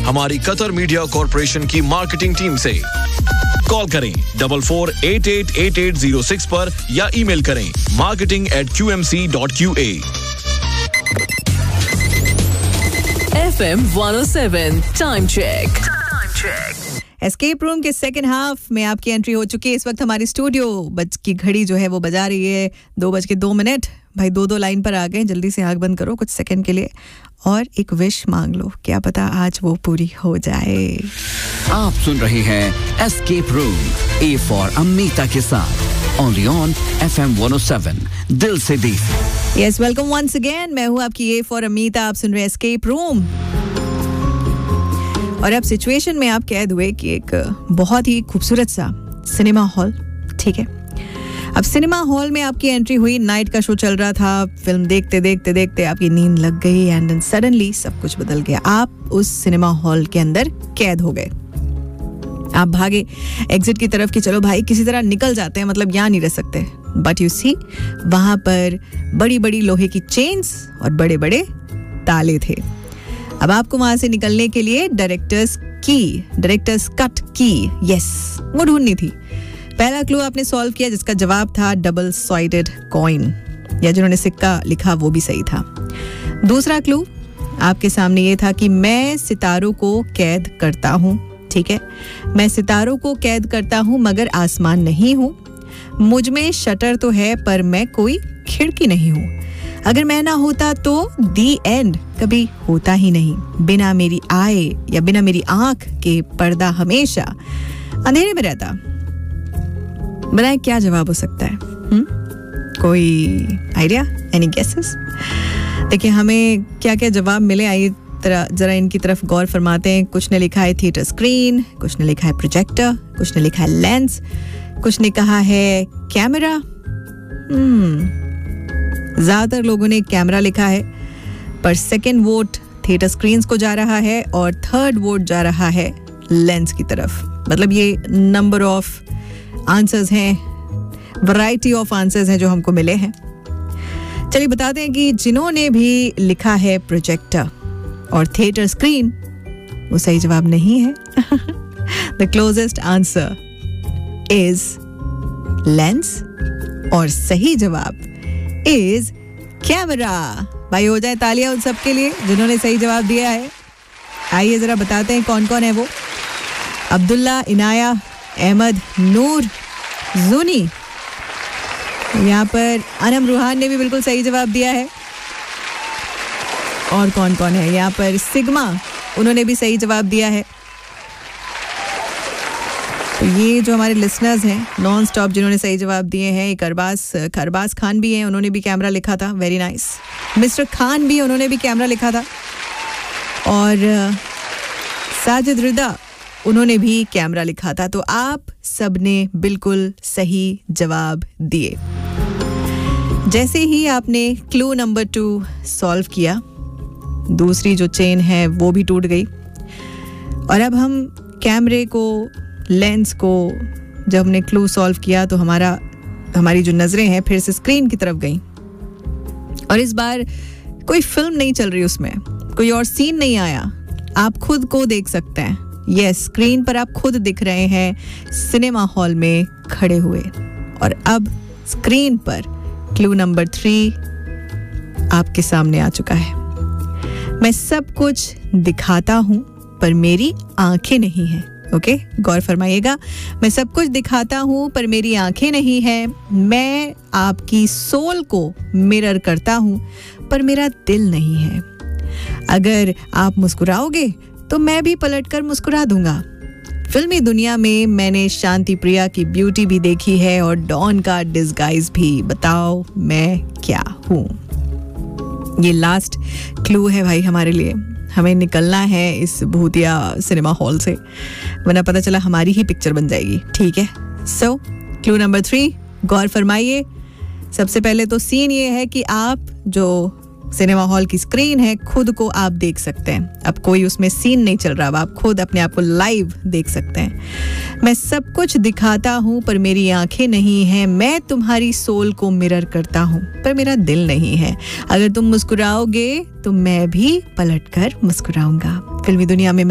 हमारी Qatar media corporation की marketing team से। कॉल करें 44888806 पर या ईमेल करें marketing@qmc.qa। FM 107 time check. Escape room के सेकंड हाफ में आपकी एंट्री हो चुकी है। इस वक्त हमारी स्टूडियो की घड़ी जो है वो बजा रही है 2:02। भाई दो लाइन पर आ गए, जल्दी से आंख बंद करो कुछ सेकंड के लिए और एक विश मांग लो, क्या पता आज वो पूरी हो जाए। आप सुन रहे हैं escape room A for Amita के साथ ओनली ऑन FM 107 दिल से दी। Yes, welcome once again. मैं हूँ आपकी ए फॉर अमीता, आप सुन रहे हैं एस्केप रूम। और अब सिचुएशन में आप कैद हुए कि एक बहुत ही खूबसूरत सा सिनेमा हॉल, ठीक है। अब सिनेमा हॉल में आपकी एंट्री हुई, नाइट का शो चल रहा था, फिल्म देखते देखते देखते आपकी नींद लग गई एंड देन सडनली सब कुछ बदल गया। आप उस सिनेमा हॉल के अंदर कैद हो गए। आप भागे एग्जिट की तरफ कि चलो भाई किसी तरह निकल जाते हैं, मतलब यहाँ नहीं रह सकते। बट यू सी, वहां पर बड़ी बड़ी लोहे की चेन्स और बड़े बड़े ताले थे। अब आपको वहां से निकलने के लिए डायरेक्टर्स कट की, यस, वो ढूंढनी थी। पहला क्लू आपने सॉल्व किया जिसका जवाब था डबल साइडेड कॉइन, या जिन्होंने सिक्का लिखा वो भी सही था। दूसरा क्लू आपके सामने ये था कि मैं सितारों को कैद करता हूँ, ठीक है। मैं सितारों को कैद करता हूँ मगर आसमान नहीं हूँ। मुझ में शटर तो है पर मैं कोई खिड़की नहीं हूँ। अगर मैं ना होता तो दी एंड कभी होता ही नहीं। बिना मेरी आए या बिना मेरी आंख के पर्दा हमेशा अंधेरे में रहता। बनाए क्या जवाब हो सकता है? कोई आइडिया, एनी गेसेस? देखिए हमें क्या क्या जवाब मिले, आइए जरा इनकी तरफ गौर फरमाते हैं। कुछ ने लिखा है थिएटर स्क्रीन, कुछ ने लिखा है प्रोजेक्टर, कुछ ने लिखा है लेंस, कुछ ने कहा है कैमरा। ज्यादातर लोगों ने कैमरा लिखा है, पर सेकंड वोट थिएटर स्क्रीन्स को जा रहा है और थर्ड वोट जा रहा है लेंस की तरफ। मतलब ये नंबर ऑफ आंसर्स हैं, वैरायटी ऑफ आंसर्स हैं जो हमको मिले हैं। चलिए बताते हैं कि जिन्होंने भी लिखा है प्रोजेक्टर और थिएटर स्क्रीन, वो सही जवाब नहीं है। The closest answer is lens और सही जवाब इज कैमरा। भाई हो जाए तालियां उन सब के लिए जिन्होंने सही जवाब दिया है। आइए जरा बताते हैं कौन कौन है वो। अब्दुल्ला, इनाया, अहमद, नूर, जुनी, यहाँ पर अनम रूहान ने भी बिल्कुल सही जवाब दिया है। और कौन कौन है यहाँ पर? सिग्मा, उन्होंने भी सही जवाब दिया है। तो ये जो हमारे लिसनर्स हैं नॉन स्टॉप जिन्होंने सही जवाब दिए हैं, एक अरबाज खान भी हैं, उन्होंने भी कैमरा लिखा था, वेरी नाइस। मिस्टर खान भी, उन्होंने भी कैमरा लिखा था। और साजिद रिदा, उन्होंने भी कैमरा लिखा था। तो आप सबने बिल्कुल सही जवाब दिए। जैसे ही आपने क्लू नंबर 2 सॉल्व किया, दूसरी जो चेन है वो भी टूट गई। और अब हम कैमरे को, लेंस को, जब हमने क्लू सॉल्व किया तो हमारी जो नजरें हैं फिर से स्क्रीन की तरफ गई। और इस बार कोई फिल्म नहीं चल रही, उसमें कोई और सीन नहीं आया। आप खुद को देख सकते हैं। यस, स्क्रीन पर आप खुद दिख रहे हैं सिनेमा हॉल में खड़े हुए। और अब स्क्रीन पर क्लू नंबर 3 आपके सामने आ चुका है। मैं सब कुछ दिखाता हूं पर मेरी आंखें नहीं हैं। ओके, गौर फरमाइएगा। मैं सब कुछ दिखाता हूं पर मेरी आंखें नहीं हैं। मैं आपकी सोल को मिरर करता हूं पर मेरा दिल नहीं है। अगर आप मुस्कुराओगे तो मैं भी पलटकर मुस्कुरा दूंगा। फिल्मी दुनिया में मैंने शांति प्रिया की ब्यूटी भी देखी है और डॉन का डिस्गाइज भी। बताओ मैं क्या हूं? ये लास्ट क्लू है भाई हमारे लिए। हमें निकलना है इस भूतिया सिनेमा हॉल से, वरना पता चला हमारी ही पिक्चर बन जाएगी। ठीक है, सो क्लू नंबर 3 गौर फरमाइए। सबसे पहले तो सीन ये है कि आप जो सिनेमा हॉल की स्क्रीन है खुद को आप देख सकते हैं। अब कोई उसमें सीन नहीं चल रहा, अब आप खुद अपने आप को लाइव देख सकते हैं। मैं सब कुछ दिखाता हूं पर मेरी आंखें नहीं हैं। मैं तुम्हारी सोल को मिरर करता हूं पर मेरा दिल नहीं है। अगर तुम मुस्कुराओगे तो मैं भी पलटकर मुस्कुराऊंगा। फिल्मी दुनिया में